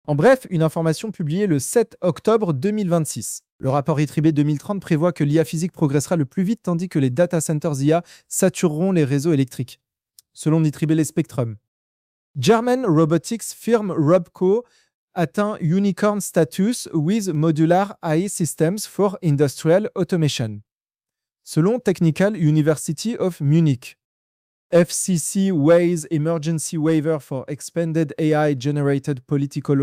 En bref, une information publiée le 7 octobre 2026. Le rapport ITRIBE 2030 prévoit que l'IA physique progressera le plus vite tandis que les data centers IA satureront les réseaux électriques. Selon ITRIBE Spectrum. German robotics firm Robco atteint unicorn status with modular AI systems for industrial automation. Selon Technical University of Munich, FCC weighs emergency waiver for expanded AI-generated political